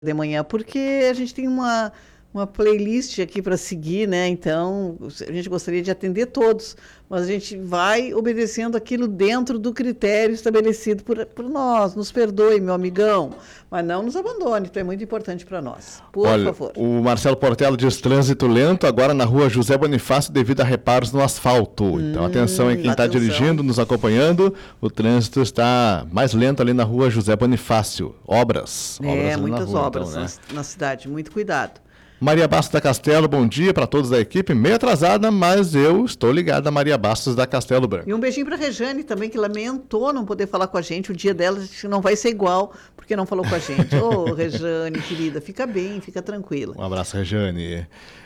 de manhã, porque a gente tem uma playlist aqui para seguir, né? Então, a gente gostaria de atender todos, mas a gente vai obedecendo aquilo dentro do critério estabelecido por nós. Nos perdoe, meu amigão, mas não nos abandone, isso é muito importante para nós. Por favor. O Marcelo Portela diz trânsito lento agora na rua José Bonifácio devido a reparos no asfalto. Então, atenção aí quem está dirigindo, nos acompanhando, o trânsito está mais lento ali na rua José Bonifácio. Obras Muitas na rua, obras então, né? na cidade, muito cuidado. Maria Bastos da Castelo, bom dia para todos da equipe. Meio atrasada, mas eu estou ligado a Maria Bastos da Castelo Branco. E um beijinho para a Rejane também, que lamentou não poder falar com a gente. O dia dela não vai ser igual, porque não falou com a gente. Ô, Rejane, querida, fica bem, fica tranquila. Um abraço, Rejane.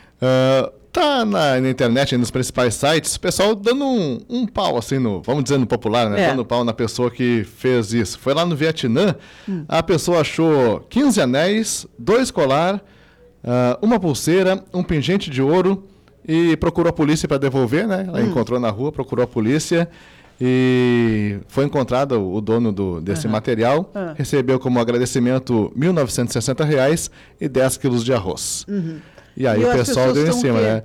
Tá na internet, nos principais sites, o pessoal dando um pau, assim, vamos dizer no popular, né? Dando pau na pessoa que fez isso. Foi lá no Vietnã, a pessoa achou 15 anéis, 2 colar, uma pulseira, um pingente de ouro e procurou a polícia para devolver, né? Ela encontrou na rua, procurou a polícia e foi encontrado o dono desse material, recebeu como agradecimento R$ 1.960 e 10 quilos de arroz. E aí o pessoal deu em cima, né?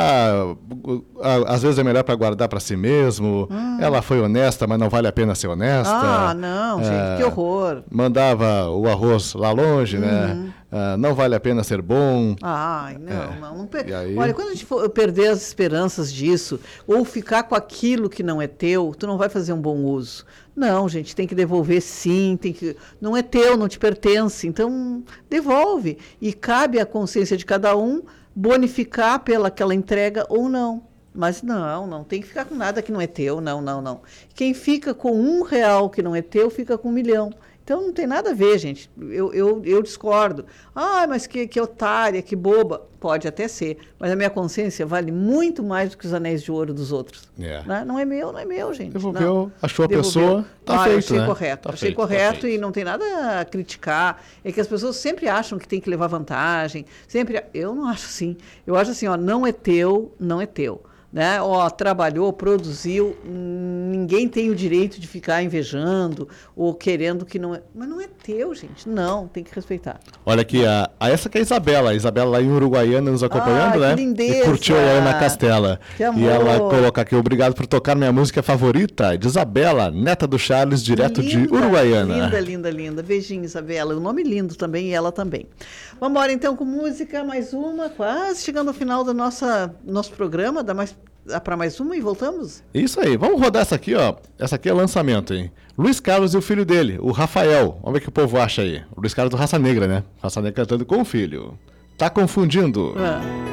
Às vezes é melhor para guardar para si mesmo. Ela foi honesta, mas não vale a pena ser honesta. Não, gente, que horror. Mandava o arroz lá longe, né? Não vale a pena ser bom. Não. Aí... Olha, quando a gente for perder as esperanças disso, ou ficar com aquilo que não é teu, tu não vai fazer um bom uso. Não, gente, tem que devolver sim, não é teu, não te pertence, então devolve. E cabe à consciência de cada um bonificar pelaquela entrega ou não. Mas não tem que ficar com nada que não é teu, não. Quem fica com R$ 1 que não é teu, fica com 1 milhão. Então não tem nada a ver, gente. Eu discordo. Mas que otária, que boba. Pode até ser, mas a minha consciência vale muito mais do que os anéis de ouro dos outros. Né? Não é meu, gente. Devolveu, achou a pessoa, tá feito, achei né? correto. Achei correto e não tem nada a criticar. É que as pessoas sempre acham que tem que levar vantagem. Eu não acho assim. Eu acho assim, não é teu, não é teu. Né? Trabalhou, produziu, ninguém tem o direito de ficar invejando ou querendo que não é. Mas não é teu, gente. Não, tem que respeitar. Olha aqui, essa que é a Isabela lá em Uruguaiana nos acompanhando, né? Que lindeza. E curtiu a Ana Castela. Que amor. E ela coloca aqui, obrigado por tocar minha música favorita, de Isabela, neta do Charles, direto de Uruguaiana. Linda. Beijinho, Isabela. O nome lindo também e ela também. Vamos embora então com música, mais uma, quase chegando ao final do nosso programa, para mais uma e voltamos? Isso aí, vamos rodar essa aqui, ó. Essa aqui é lançamento, hein? Luiz Carlos e o filho dele, o Rafael. Vamos ver o que o povo acha aí. O Luiz Carlos do Raça Negra, né? Raça Negra cantando com o filho. Tá confundindo.